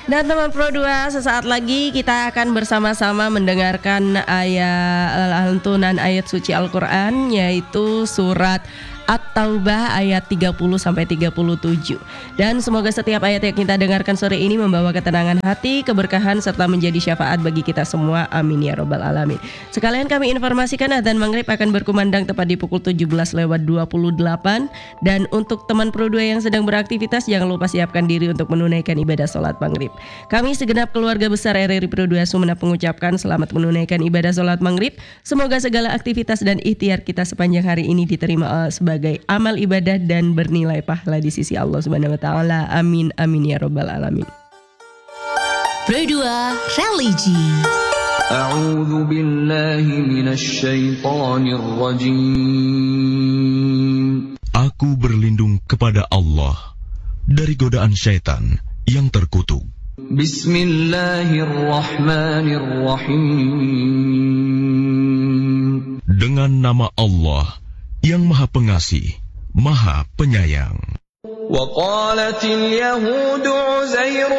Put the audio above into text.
Dan teman Pro 2, sesaat lagi kita akan bersama-sama mendengarkan lantunan ayat suci Al-Quran, yaitu surat At-Taubah ayat 30 sampai 37. Dan semoga setiap ayat yang kita dengarkan sore ini membawa ketenangan hati, keberkahan serta menjadi syafaat bagi kita semua. Amin ya rabbal alamin. Sekalian kami informasikan adzan maghrib akan berkumandang tepat di pukul 17:28. Dan untuk teman Pro 2 yang sedang beraktivitas, jangan lupa siapkan diri untuk menunaikan ibadah sholat maghrib. Kami segenap keluarga besar RRI Pro 2 Sumeneb mengucapkan selamat menunaikan ibadah sholat maghrib. Semoga segala aktivitas dan ikhtiar kita sepanjang hari ini diterima sebagai amal ibadah dan bernilai pahala di sisi Allah Subhanahu wa taala. Amin amin ya rabbal alamin. Pro 2 Religi. A'udzu billahi minasy syaithanir rajim. Aku berlindung kepada Allah dari godaan syaitan yang terkutuk. Bismillahirrahmanirrahim. Dengan nama Allah yang Maha Pengasih, Maha Penyayang. وقالت اليهود عزير